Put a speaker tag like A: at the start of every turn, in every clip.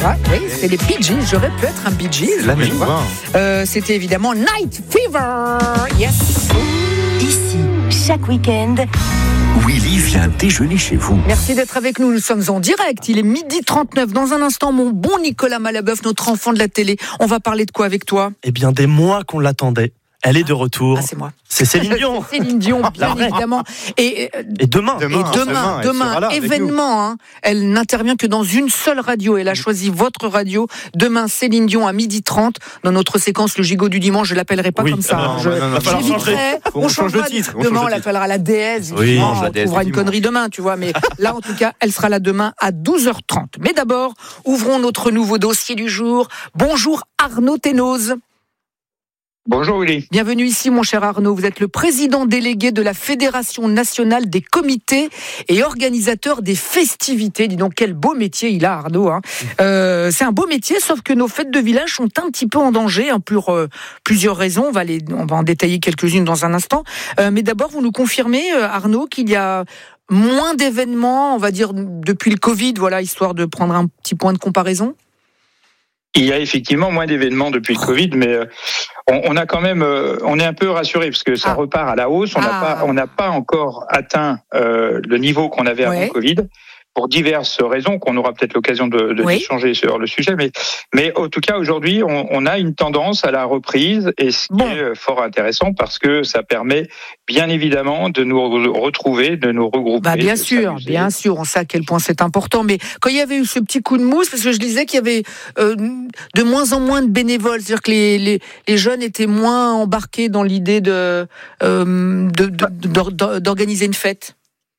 A: Ah, oui, c'est les Bee Gees. J'aurais pu être un Bee Gees.
B: La même voix.
A: C'était évidemment Night Fever. Yes.
C: Ici, chaque week-end,
D: Willy vient déjeuner chez vous.
A: Merci d'être avec nous. Nous sommes en direct. Il est 12h39. Dans un instant, mon bon Nicolas Malabeuf, notre enfant de la télé. On va parler de quoi avec toi ?
B: Eh bien, des mois qu'on l'attendait. Elle est de retour.
A: Ah, c'est moi.
B: C'est Céline Dion.
A: Céline Dion, bien évidemment.
B: Et demain.
A: Demain, événement. Hein. Elle n'intervient que dans une seule radio. Elle a choisi votre radio. Demain, Céline Dion à 12h30. Dans notre séquence Le Gigot du Dimanche, je l'appellerai pas comme ça.
B: Non, on change le titre.
A: Demain, on l'appellera la déesse.
B: Oui,
A: on trouvera une connerie demain, tu vois. Mais là, en tout cas, elle sera là demain à 12h30. Mais d'abord, ouvrons notre nouveau dossier du jour. Bonjour Arnaud Thénoz.
E: Bonjour Willy.
A: Bienvenue ici mon cher Arnaud, vous êtes le président délégué de la Fédération nationale des comités et organisateur des festivités. Dis donc quel beau métier il a Arnaud. Hein. C'est un beau métier sauf que nos fêtes de village sont un petit peu en danger hein, pour plusieurs raisons. On va en détailler quelques-unes dans un instant. Mais d'abord vous nous confirmez Arnaud qu'il y a moins d'événements, on va dire depuis le Covid, voilà, histoire de prendre un petit point de comparaison.
E: Il y a effectivement moins d'événements depuis le Covid, mais on a quand même, on est un peu rassuré parce que ça repart à la hausse. On n'a pas encore atteint le niveau qu'on avait avant le Covid. Pour diverses raisons qu'on aura peut-être l'occasion de d'échanger sur le sujet, mais en tout cas aujourd'hui on a une tendance à la reprise et ce qui est fort intéressant parce que ça permet bien évidemment de nous retrouver, de nous regrouper.
A: Bah bien sûr, on sait à quel point c'est important. Mais quand il y avait eu ce petit coup de mousse, parce que je disais qu'il y avait de moins en moins de bénévoles, c'est-à-dire que les jeunes étaient moins embarqués dans l'idée d'organiser une fête.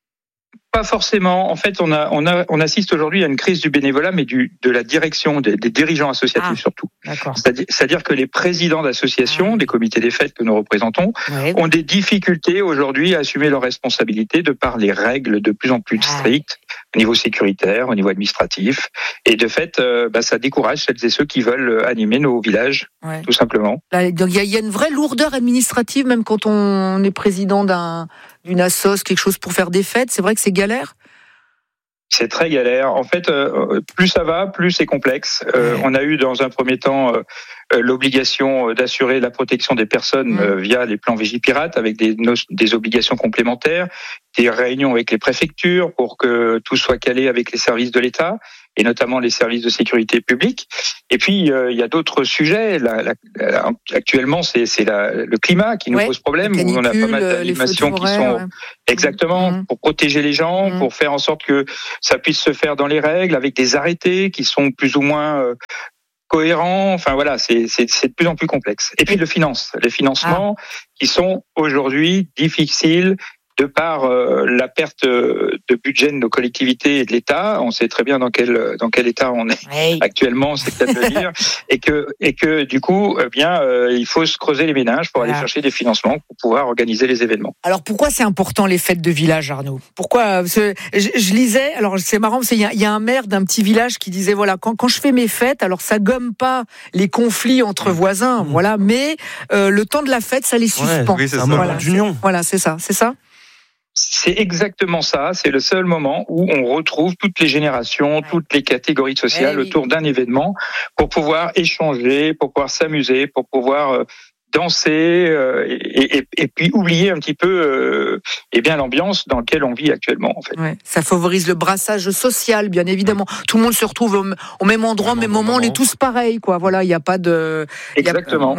E: Pas forcément. En fait, on assiste aujourd'hui à une crise du bénévolat, mais de la direction, des dirigeants associatifs surtout.
A: D'accord.
E: C'est-à-dire que les présidents d'associations, des comités des fêtes que nous représentons, ont des difficultés aujourd'hui à assumer leurs responsabilités de par les règles de plus en plus strictes au niveau sécuritaire, au niveau administratif. Et de fait, ça décourage celles et ceux qui veulent animer nos villages, tout simplement.
A: Donc il y a une vraie lourdeur administrative, même quand on est président d'une assoce, quelque chose pour faire des fêtes. C'est vrai que c'est galère.
E: C'est très galère. En fait, plus ça va, plus c'est complexe. On a eu dans un premier temps l'obligation d'assurer la protection des personnes via les plans Vigipirate avec des obligations complémentaires, des réunions avec les préfectures pour que tout soit calé avec les services de l'État et notamment les services de sécurité publique. Et puis il y a d'autres sujets. Actuellement, c'est le climat qui nous pose problème. Où on a pas mal d'animations qui sont exactement pour protéger les gens, pour faire en sorte que ça puisse se faire dans les règles, avec des arrêtés qui sont plus ou moins cohérents. Enfin voilà, c'est de plus en plus complexe. Et puis les financements qui sont aujourd'hui difficiles. De par la perte de budget de nos collectivités et de l'État, on sait très bien dans quel état on est actuellement, c'est peut-être de dire, et que du coup, il faut se creuser les méninges pour aller chercher des financements pour pouvoir organiser les événements.
A: Alors pourquoi c'est important les fêtes de village, Arnaud ? Pourquoi ? Je lisais, alors c'est marrant, il y a un maire d'un petit village qui disait voilà, quand je fais mes fêtes, alors ça gomme pas les conflits entre voisins, voilà, mais le temps de la fête, ça les suspend.
B: Oui, c'est un moment d'union.
A: Voilà, c'est ça.
E: C'est exactement ça. C'est le seul moment où on retrouve toutes les générations, toutes les catégories sociales autour d'un événement pour pouvoir échanger, pour pouvoir s'amuser, pour pouvoir danser et puis oublier un petit peu l'ambiance dans laquelle on vit actuellement en fait.
A: Ça favorise le brassage social bien évidemment. Tout le monde se retrouve au même endroit, au même moment, on est tous pareils quoi. Voilà, il y a pas de
E: exactement.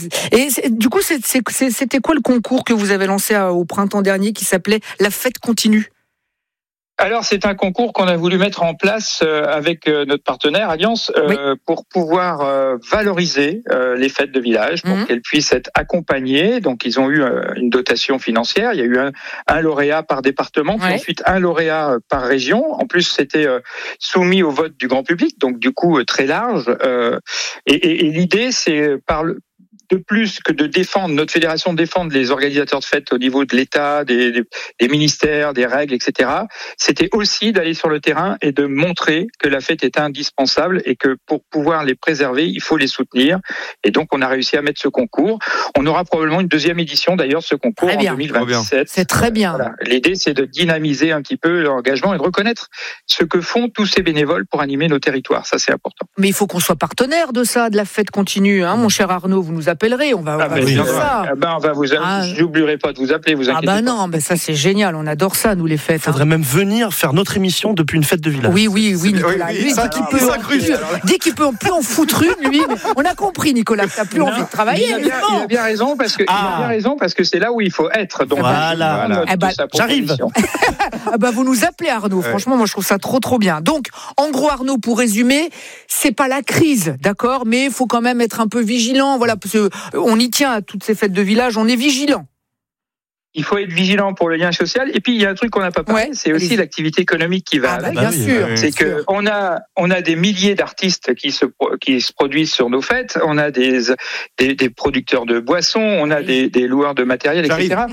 A: Du coup c'était quoi le concours que vous avez lancé au printemps dernier qui s'appelait La Fête Continue ?
E: Alors, c'est un concours qu'on a voulu mettre en place avec notre partenaire Alliance pour pouvoir valoriser les fêtes de village, pour qu'elles puissent être accompagnées. Donc, ils ont eu une dotation financière. Il y a eu un lauréat par département, puis ensuite un lauréat par région. En plus, c'était soumis au vote du grand public, donc du coup très large. Et l'idée, c'est de plus que de défendre, notre fédération défendre les organisateurs de fêtes au niveau de l'État, des ministères, des règles, etc., c'était aussi d'aller sur le terrain et de montrer que la fête est indispensable et que pour pouvoir les préserver, il faut les soutenir. Et donc, on a réussi à mettre ce concours. On aura probablement une deuxième édition, d'ailleurs, de ce concours en 2027.
A: C'est très bien.
E: Voilà. L'idée, c'est de dynamiser un petit peu l'engagement et de reconnaître ce que font tous ces bénévoles pour animer nos territoires. Ça, c'est important.
A: Mais il faut qu'on soit partenaire de ça, de la fête continue. Hein, mon cher Arnaud, vous nous appellerez. On va faire ça.
E: On va vous j'oublierai pas de vous appeler, vous inquiétez pas.
A: Non, mais ça, c'est génial. On adore ça, nous, les fêtes.
B: Il faudrait même venir faire notre émission depuis une fête de village.
A: Oui, Nicolas. Lui, dès qu'il peut en foutre une, lui. On a compris, Nicolas, que t'as plus envie de travailler.
E: Il a bien raison parce que c'est là où il faut être. Donc,
B: voilà. J'arrive.
A: Vous nous appelez, Arnaud. Franchement, moi, je trouve ça trop bien. Donc, en gros, Arnaud, pour résumer, c'est pas la crise, d'accord, mais il faut quand même être un peu vigilant. Voilà, parce que on y tient à toutes ces fêtes de village. On est vigilant.
E: Il faut être vigilant pour le lien social. Et puis, il y a un truc qu'on n'a pas parlé, c'est aussi l'activité économique qui va avec.
A: Bien sûr.
E: C'est que on a des milliers d'artistes qui se produisent sur nos fêtes. On a des producteurs de boissons, on a des loueurs de matériel, etc.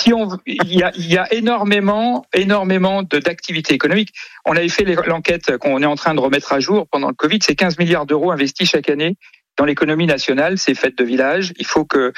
E: Il y a énormément d'activités économiques. On avait fait l'enquête qu'on est en train de remettre à jour pendant le Covid. C'est 15 milliards d'euros investis chaque année dans l'économie nationale, ces fêtes de village. Il faut que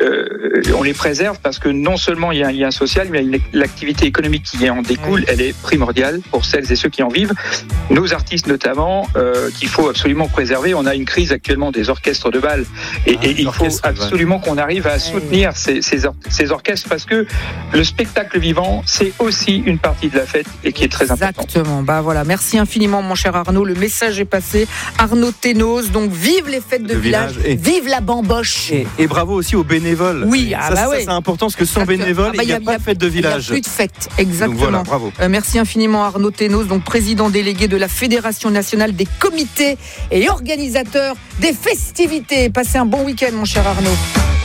E: on les préserve parce que non seulement il y a un lien social, mais il y a l'activité économique qui en découle, elle est primordiale pour celles et ceux qui en vivent. Nos artistes notamment, qu'il faut absolument préserver. On a une crise actuellement des orchestres de bal et il faut absolument qu'on arrive à soutenir ces orchestres parce que le spectacle vivant, c'est aussi une partie de la fête et qui est très important.
A: Exactement. Voilà. Merci infiniment, mon cher Arnaud. Le message est passé. Arnaud Ténos. Donc, vive les fêtes de village. Vive la bamboche.
B: Et bravo aussi aux bénévoles.
A: Oui,
B: ça, c'est important parce que sans bénévoles, il n'y a pas de fête de village.
A: Il n'y a plus de fête, exactement.
B: Donc voilà, bravo.
A: Merci infiniment Arnaud Ténos, donc président délégué de la Fédération nationale des comités et organisateur des festivités. Passez un bon week-end, mon cher Arnaud.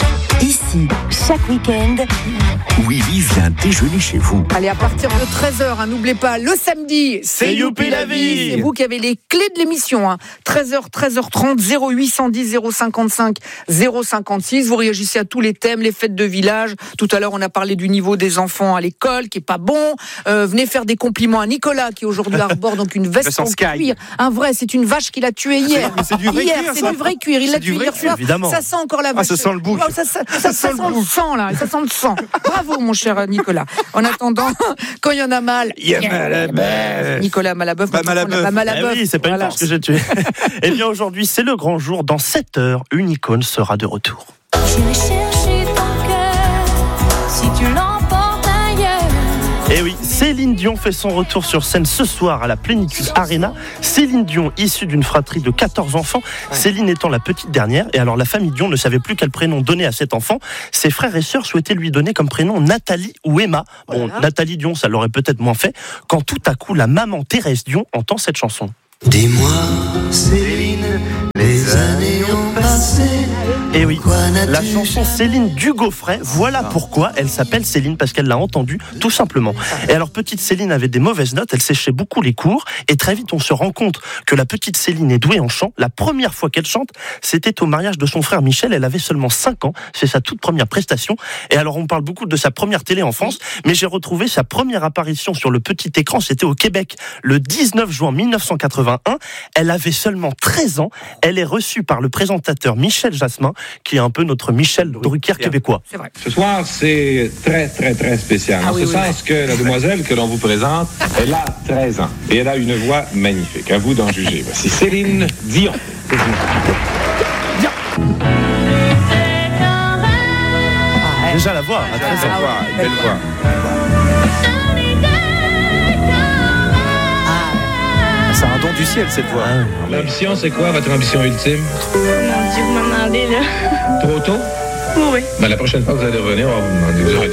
C: Ici, chaque week-end,
D: Willy vient déjeuner chez vous.
A: Allez, à partir de 13h, n'oubliez pas, le samedi,
B: c'est Youpi la vie.
A: C'est vous qui avez les clés de l'émission. 13h, 13h30, 0810 055 056. Vous réagissez à tous les thèmes, les fêtes de village. Tout à l'heure, on a parlé du niveau des enfants à l'école, qui est pas bon. Venez faire des compliments à Nicolas, qui aujourd'hui arbore donc une veste en cuir. Un vrai, c'est une vache qu'il a tuée hier.
B: C'est du vrai cuir,
A: c'est du vrai cuir. Il l'a tué hier soir. Ça sent encore la vache.
B: Ça sent le bouc.
A: Ça sent le sang, là. Ça sent le sang. Bravo, mon cher Nicolas. En attendant, quand il y en a mal,
B: il y a Malabœuf.
A: Nicolas Malabœuf.
B: Oui, c'est pas une vache que j'ai tuée. Eh bien, aujourd'hui, c'est le grand jour. Dans 7 heures, une icône sera de retour.
F: J'irai chercher ton cœur si tu l'emportes ailleurs.
B: Eh oui, Céline Dion fait son retour sur scène ce soir à la Plénitude Arena. Céline Dion, issue d'une fratrie de 14 enfants, Céline étant la petite dernière. Et alors la famille Dion ne savait plus quel prénom donner à cet enfant. Ses frères et sœurs souhaitaient lui donner comme prénom Nathalie ou Emma. Bon, Nathalie Dion, ça l'aurait peut-être moins fait. Quand tout à coup, la maman Thérèse Dion entend cette chanson.
G: Dis-moi, Céline, les années ont passé.
B: Et oui, la chanson Céline du Gaufret, voilà pourquoi elle s'appelle Céline, parce qu'elle l'a entendue, tout simplement. Et alors, petite Céline avait des mauvaises notes, elle séchait beaucoup les cours, et très vite on se rend compte que la petite Céline est douée en chant. La première fois qu'elle chante, c'était au mariage de son frère Michel, elle avait seulement 5 ans, c'est sa toute première prestation. Et alors, on parle beaucoup de sa première télé en France, mais j'ai retrouvé sa première apparition sur le petit écran, c'était au Québec, le 19 juin 1981. Elle avait seulement 13 ans, elle est reçue par le présentateur Michel Jasmin, qui est un peu notre Michel Drucker québécois.
A: C'est vrai.
H: Ce soir, c'est très, très, très spécial. En ce sens que la demoiselle que l'on vous présente, elle a 13 ans. Et elle a une voix magnifique. À vous d'en juger. Voici Céline Dion.
B: Déjà la voix, à 13 ans.
H: Une belle voix.
B: C'est un don du ciel, cette voix.
H: L'ambition, c'est quoi votre ambition ultime?
F: Mon Dieu, vous m'en demandez, là.
H: Trop tôt?
F: Oui.
H: La prochaine fois que vous allez revenir, on va vous demander.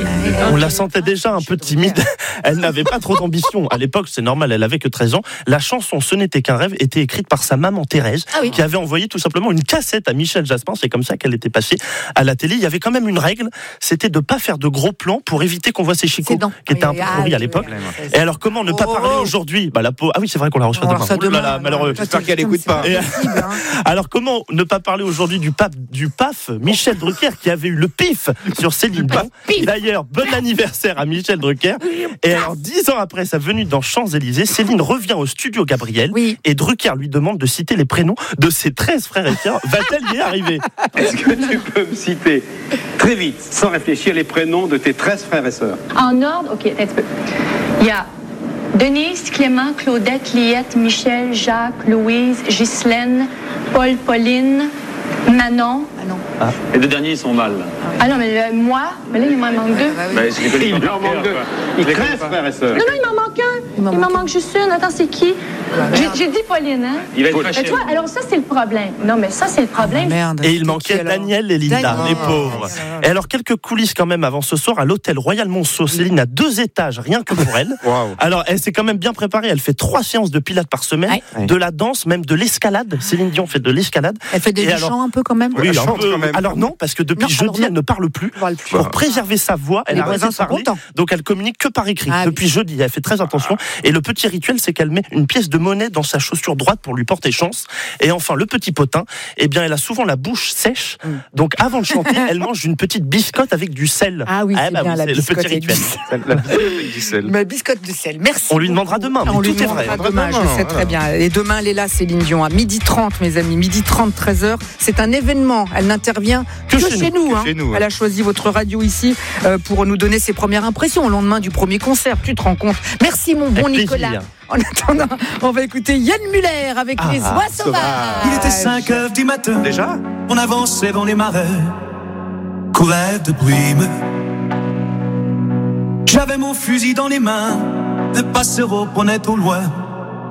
B: On la sentait déjà un peu timide. Elle n'avait pas trop d'ambition. À l'époque, c'est normal, elle avait que 13 ans. La chanson Ce n'était qu'un rêve était écrite par sa maman Thérèse, qui avait envoyé tout simplement une cassette à Michel Jaspin. C'est comme ça qu'elle était passée à la télé. Il y avait quand même une règle, c'était de pas faire de gros plans pour éviter qu'on voit ses chicots, qui étaient un peu pourris à l'époque. Et alors, comment ne pas parler aujourd'hui? La peau. Ah oui, c'est vrai qu'on la reçoit demain. Oh là là, malheureux.
I: J'espère qu'elle n'écoute pas.
B: Alors, comment ne pas parler aujourd'hui du PAF Michel Drucker, qui avait eu le pif sur Céline Dion. D'ailleurs, bon anniversaire à Michel Drucker. Et alors, 10 ans après sa venue dans Champs-Élysées, Céline revient au studio Gabriel et Drucker lui demande de citer les prénoms de ses 13 frères et sœurs. Va-t-elle y arriver?
J: Est-ce que tu peux me citer très vite, sans réfléchir, les prénoms de tes 13 frères et sœurs?
F: En ordre, ok, un petit peu. Il y a Denise, Clément, Claudette, Liette, Michel, Jacques, Louise, Ghislaine, Paul, Pauline, Manon.
J: Les deux derniers, ils sont mal.
F: Ah non, mais moi, mais là, il m'en manque deux.
J: Il m'en manque deux. Il 13 frères et sœurs.
F: Non, il m'en manque un. Il m'en manque juste une. Attends, c'est qui? J'ai dit Pauline, hein?
J: Il va être fâché.
F: Mais toi, alors ça, c'est le problème. Non, mais ça, c'est le problème.
B: Et il manquait Daniel et Linda, les pauvres. Et alors, quelques coulisses quand même avant ce soir à l'hôtel Royal Monceau. Céline a 2 étages, rien que pour elle. Alors, elle s'est quand même bien préparée. Elle fait 3 séances de pilates par semaine, de la danse, même de l'escalade. Céline Dion fait de l'escalade.
A: Elle fait des chants un peu quand même.
B: Oui, un peu. Alors non, parce que depuis jeudi, elle ne parle plus. Pour préserver sa voix, elle a arrêté de parler. Donc elle communique que par écrit. Depuis jeudi, elle fait très attention. Et le petit rituel, c'est qu'elle met une pièce de monnaie dans sa chaussure droite pour lui porter chance. Et enfin, le petit potin, eh bien, elle a souvent la bouche sèche. Donc avant de chanter, elle mange une petite biscotte avec du sel.
A: Ah oui, c'est bien la biscotte.
B: Le petit rituel.
I: La biscotte avec du sel.
A: Ma biscotte de sel. Merci.
B: On lui demandera demain.
A: On lui
B: tout est vrai.
A: demandera demain, je sais très bien. Et demain, elle est là, Céline Dion, à 12h30, mes amis. 12h30, 13h. C'est un événement. Elle n'intervient que chez nous. Elle a choisi votre radio ici pour nous donner ses premières impressions au lendemain du premier concert. Tu te rends compte? Merci, mon bon Nicolas. En attendant, on va écouter Yann Muller avec les oies sauvages.
G: Il était 5h du matin.
I: Déjà?
G: On avançait dans les marais, courait de brume. J'avais mon fusil dans les mains, des passereaux prenaient au loin